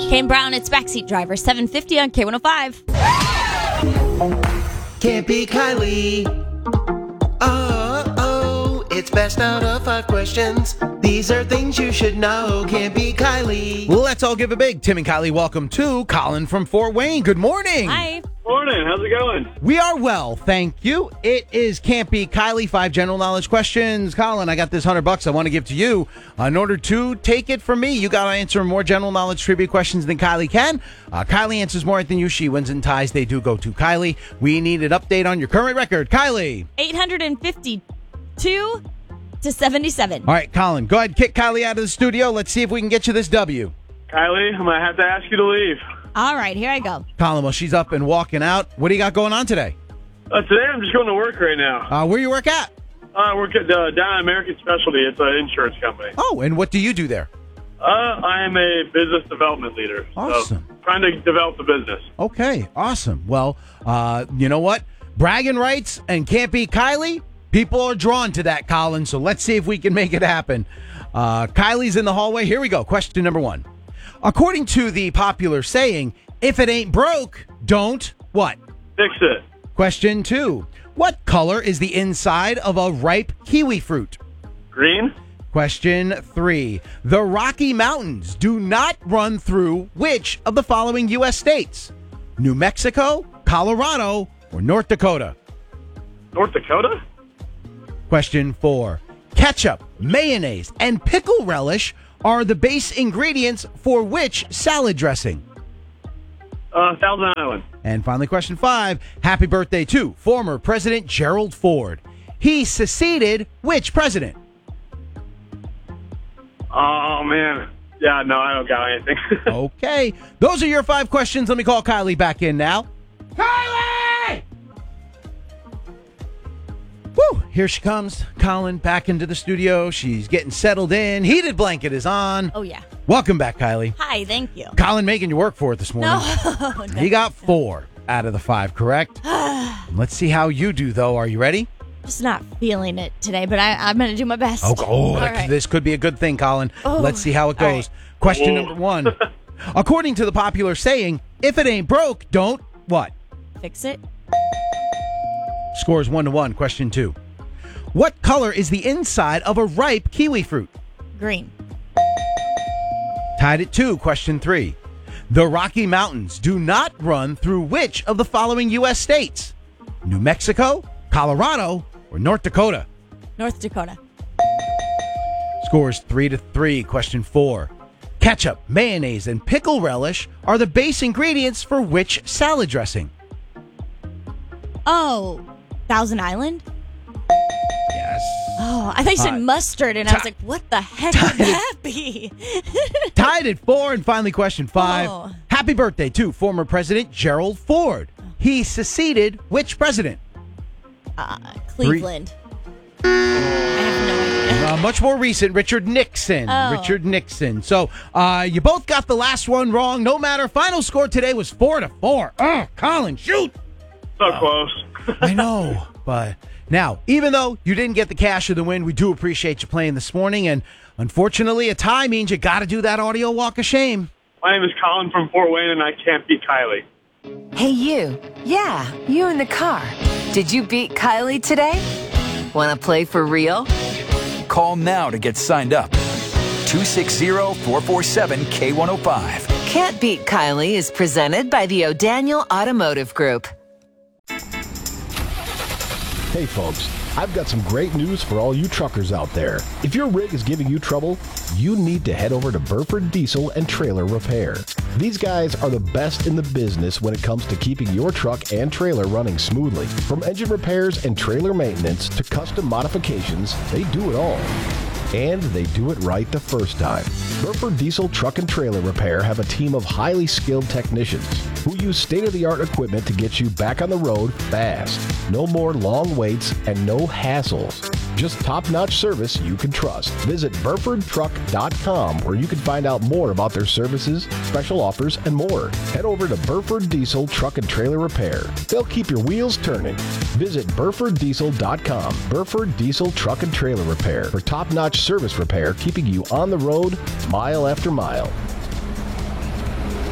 Kane Brown, it's Backseat Driver, 7:50 on K105. Can't be Kylie. Oh, it's best out of 5 questions. These are things you should know. Can't be Kylie. Let's all give a big Tim and Kylie welcome to Colin from Fort Wayne. Good morning. Hi. Morning. How's it going? We are well, thank you. It is Can't Be Kylie, 5 general knowledge questions. Colin, I got this $100 I want to give to you. In order to take it from me, you got to answer more general knowledge trivia questions than Kylie can. Kylie answers more than you. She wins and ties. They do go to Kylie. We need an update on your current record. Kylie. 852 to 77. All right, Colin, go ahead, kick Kylie out of the studio. Let's see if we can get you this W. Kylie, I'm going to have to ask you to leave. All right, here I go. Colin, well, she's up and walking out. What do you got going on today? Today I'm just going to work right now. Where you work at? I work at down at American Specialty. It's an insurance company. Oh, and what do you do there? I am a business development leader. Awesome. So trying to develop the business. Okay, awesome. Well, you know what? Bragging rights and Can't Be Kylie, people are drawn to that, Colin, so let's see if we can make it happen. Kylie's in the hallway. Here we go. Question number 1. According to the popular saying, if it ain't broke, don't what? Fix it. Question 2. What color is the inside of a ripe kiwi fruit? Green. Question 3. The Rocky Mountains do not run through which of the following U.S. states? New Mexico, Colorado, or North Dakota? North Dakota? Question 4. Ketchup, mayonnaise, and pickle relish are the base ingredients for which salad dressing? Thousand Island. And finally, question 5. Happy birthday to former President Gerald Ford. He succeeded which president? Oh, man. Yeah, no, I don't got anything. Okay. Those are your 5 questions. Let me call Kylie back in now. Kylie! Woo! Here she comes. Colin back into the studio. She's getting settled in. Heated blanket is on. Oh, yeah. Welcome back, Kylie. Hi, thank you. Colin making you work for it this morning. No. He got 4 out of the 5, correct? Let's see how you do, though. Are you ready? Just not feeling it today, but I'm going to do my best. All right. right. This could be a good thing, Colin. Oh, Let's see how it all goes. right. Question number 1. According to the popular saying, if it ain't broke, don't what? Fix it. Scores 1-1. Question 2. What color is the inside of a ripe kiwi fruit? Green. Tied at 2. Question 3. The Rocky Mountains do not run through which of the following U.S. states? New Mexico, Colorado, or North Dakota? North Dakota. Scores 3-3. Question 4. Ketchup, mayonnaise, and pickle relish are the base ingredients for which salad dressing? Oh, Thousand Island? Yes. Oh, I thought you said mustard, and I was like, what the heck would that be? Tied at 4. And finally, question 5. Oh. Happy birthday to former President Gerald Ford. He succeeded which president? Cleveland. I have no idea. Much more recent, Richard Nixon. Oh. Richard Nixon. So you both got the last one wrong. No matter. Final score today was 4-4. Oh, Colin, shoot. So close. I know. But now, even though you didn't get the cash or the win, we do appreciate you playing this morning. And unfortunately, a tie means you got to do that audio walk of shame. My name is Colin from Fort Wayne, and I can't beat Kylie. Hey, you. Yeah, you in the car. Did you beat Kylie today? Want to play for real? Call now to get signed up. 260-447-K105. Can't Beat Kylie is presented by the O'Daniel Automotive Group. Hey folks, I've got some great news for all you truckers out there. If your rig is giving you trouble, you need to head over to Burford Diesel and Trailer Repair. These guys are the best in the business when it comes to keeping your truck and trailer running smoothly. From engine repairs and trailer maintenance to custom modifications, they do it all. And they do it right the first time. Burford Diesel Truck and Trailer Repair have a team of highly skilled technicians who use state-of-the-art equipment to get you back on the road fast. No more long waits and no hassles. Just top-notch service you can trust. Visit BurfordTruck.com where you can find out more about their services, special offers, and more. Head over to Burford Diesel Truck and Trailer Repair. They'll keep your wheels turning. Visit BurfordDiesel.com. Burford Diesel Truck and Trailer Repair for top-notch service repair, keeping you on the road mile after mile.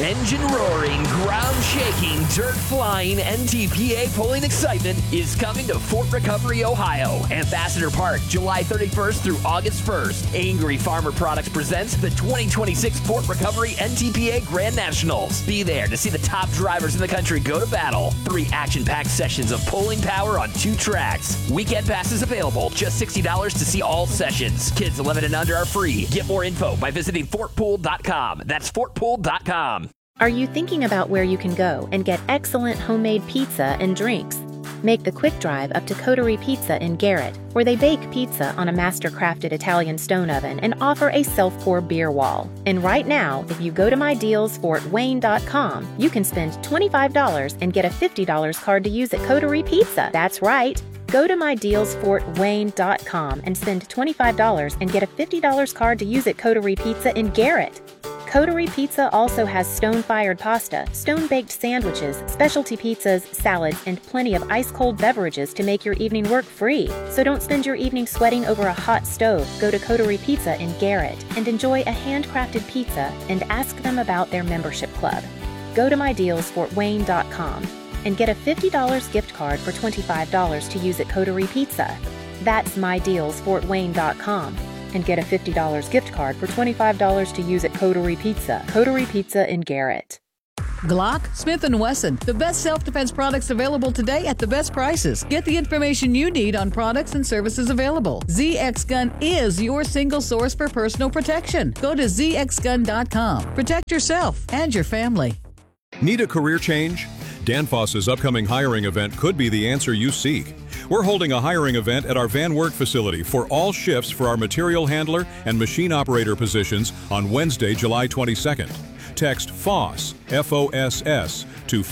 Engine roaring, ground shaking, dirt flying, NTPA pulling excitement is coming to Fort Recovery, Ohio. Ambassador Park, July 31st through August 1st. Angry Farmer Products presents the 2026 Fort Recovery NTPA Grand Nationals. Be there to see the top drivers in the country go to battle. 3 action-packed sessions of pulling power on 2 tracks. Weekend passes available, just $60 to see all sessions. Kids 11 and under are free. Get more info by visiting fortpool.com. That's fortpool.com. Are you thinking about where you can go and get excellent homemade pizza and drinks? Make the quick drive up to Coterie Pizza in Garrett, where they bake pizza on a master-crafted Italian stone oven and offer a self-pour beer wall. And right now, if you go to mydealsfortwayne.com, you can spend $25 and get a $50 card to use at Coterie Pizza. That's right. Go to mydealsfortwayne.com and spend $25 and get a $50 card to use at Coterie Pizza in Garrett. Coterie Pizza also has stone-fired pasta, stone-baked sandwiches, specialty pizzas, salads, and plenty of ice-cold beverages to make your evening work free. So don't spend your evening sweating over a hot stove. Go to Coterie Pizza in Garrett and enjoy a handcrafted pizza and ask them about their membership club. Go to mydealsfortwayne.com and get a $50 gift card for $25 to use at Coterie Pizza. That's mydealsfortwayne.com. and get a $50 gift card for $25 to use at Coterie Pizza. Coterie Pizza in Garrett. Glock, Smith & Wesson, the best self-defense products available today at the best prices. Get the information you need on products and services available. ZX Gun is your single source for personal protection. Go to zxgun.com. Protect yourself and your family. Need a career change? Danfoss's upcoming hiring event could be the answer you seek. We're holding a hiring event at our Van Wert facility for all shifts for our material handler and machine operator positions on Wednesday, July 22nd. Text FOSS, F-O-S-S, to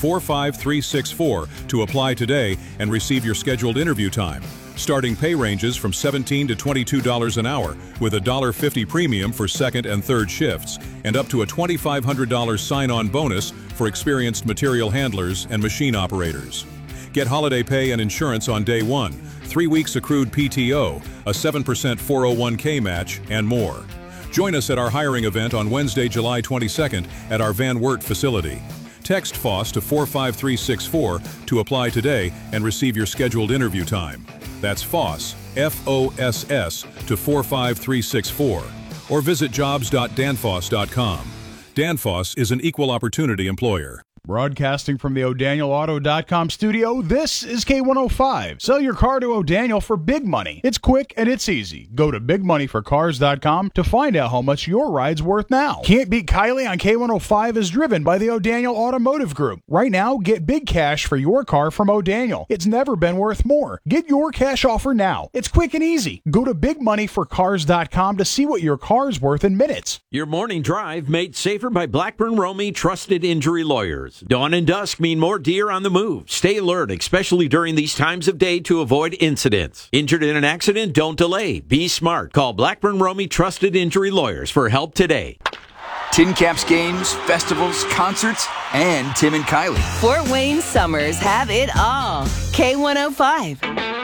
45364 to apply today and receive your scheduled interview time. Starting pay ranges from $17 to $22 an hour, with a $1.50 premium for second and third shifts, and up to a $2,500 sign-on bonus for experienced material handlers and machine operators. Get holiday pay and insurance on day 1, 3 weeks accrued PTO, a 7% 401k match, and more. Join us at our hiring event on Wednesday, July 22nd at our Van Wert facility. Text FOSS to 45364 to apply today and receive your scheduled interview time. That's FOSS, F-O-S-S, to 45364. Or visit jobs.danfoss.com. Danfoss is an equal opportunity employer. Broadcasting from the O'DanielAuto.com studio, this is K105. Sell your car to O'Daniel for big money. It's quick and it's easy. Go to bigmoneyforcars.com to find out how much your ride's worth now. Can't Beat Kylie on K105 is driven by the O'Daniel Automotive Group. Right now, get big cash for your car from O'Daniel. It's never been worth more. Get your cash offer now. It's quick and easy. Go to bigmoneyforcars.com to see what your car's worth in minutes. Your morning drive made safer by Blackburn Romey Trusted Injury Lawyers. Dawn and dusk mean more deer on the move. Stay alert, especially during these times of day, to avoid incidents. Injured in an accident? Don't delay. Be smart. Call Blackburn Romey Trusted Injury Lawyers for help today. Tin Caps games, festivals, concerts, and Tim and Kylie. Fort Wayne summers have it all. K105.